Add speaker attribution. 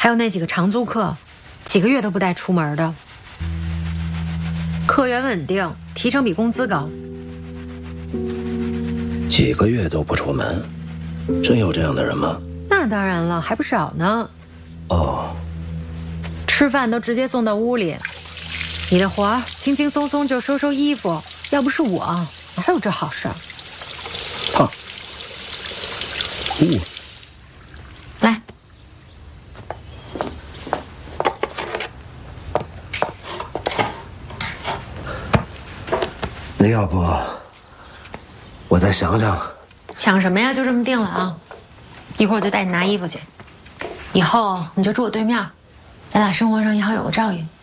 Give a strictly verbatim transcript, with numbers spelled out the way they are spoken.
Speaker 1: 还有那几个长租客，几个月都不带出门的。客源稳定，提成比工资高。
Speaker 2: 几个月都不出门，真有这样的人吗？
Speaker 1: 那当然了，还不少呢。
Speaker 2: 哦，
Speaker 1: 吃饭都直接送到屋里，你的活轻轻松松就收收衣服，要不是我，哪有这好事儿？
Speaker 2: 烫，呜，
Speaker 1: 来，
Speaker 2: 那要不我再想想。
Speaker 1: 想什么呀？就这么定了啊！一会儿我就带你拿衣服去，以后你就住我对面，咱俩生活上也好有个照应。